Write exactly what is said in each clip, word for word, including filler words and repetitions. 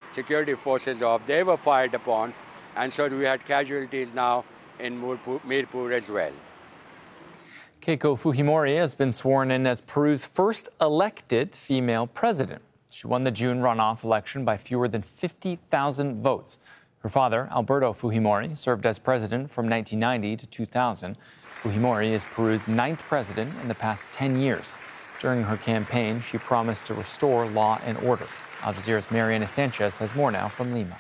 security forces off. They were fired upon, and so we had casualties now in Mirpur as well. Keiko Fujimori has been sworn in as Peru's first elected female president. She won the June runoff election by fewer than fifty thousand votes. Her father, Alberto Fujimori, served as president from nineteen ninety to two thousand. Fujimori is Peru's ninth president in the past ten years. During her campaign, she promised to restore law and order. Al Jazeera's Mariana Sanchez has more now from Lima.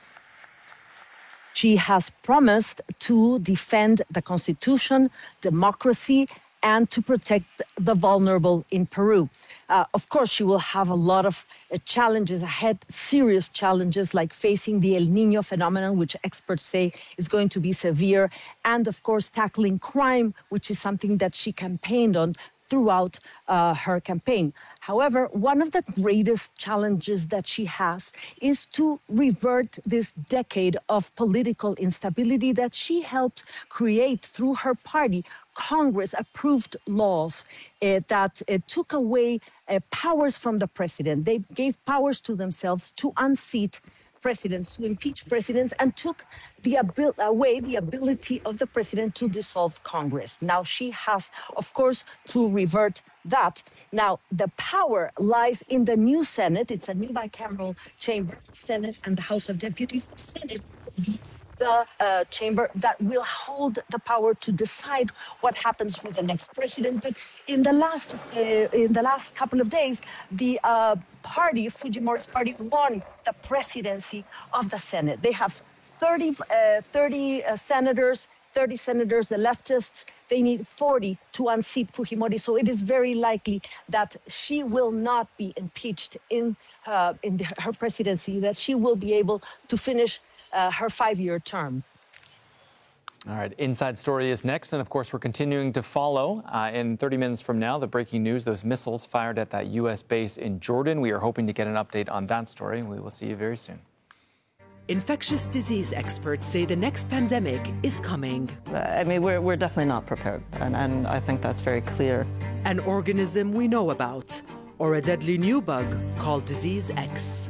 She has promised to defend the Constitution, democracy, and to protect the vulnerable in Peru. Uh, of course, she will have a lot of uh, challenges ahead, serious challenges like facing the El Niño phenomenon, which experts say is going to be severe, and of course, tackling crime, which is something that she campaigned on throughout uh, her campaign. However, one of the greatest challenges that she has is to revert this decade of political instability that she helped create through her party. Congress approved laws uh, that uh, took away uh, powers from the president. They gave powers to themselves to unseat presidents, to impeach presidents, and took the abil- away the ability of the president to dissolve Congress. Now she has, of course, to revert that. Now, the power lies in the new Senate. It's a new bicameral chamber, Senate and the House of Deputies. The Senate will be the uh, chamber that will hold the power to decide what happens with the next president. But in the last uh, in the last couple of days, the uh, party, Fujimori's party, won the presidency of the Senate. They have thirty, uh, thirty uh, senators, thirty senators, the leftists. They need forty to unseat Fujimori. So it is very likely that she will not be impeached in, uh, in the, her presidency, that she will be able to finish Uh, her five-year term. All right, Inside Story is next. And of course, we're continuing to follow uh, in thirty minutes from now, the breaking news, those missiles fired at that U S base in Jordan. We are hoping to get an update on that story. We will see you very soon. Infectious disease experts say the next pandemic is coming. I mean, we're, we're definitely not prepared. And, and I think that's very clear. An organism we know about, or a deadly new bug called Disease X.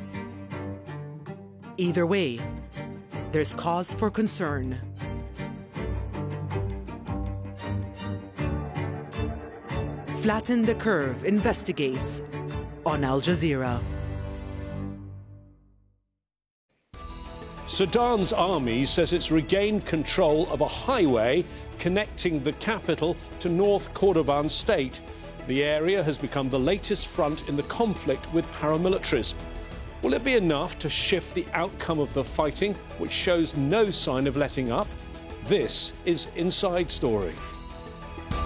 Either way, there's cause for concern. Flatten the Curve investigates on Al Jazeera. Sudan's army says it's regained control of a highway connecting the capital to North Kordofan state. The area has become the latest front in the conflict with paramilitaries. Will it be enough to shift the outcome of the fighting, which shows no sign of letting up? This is Inside Story.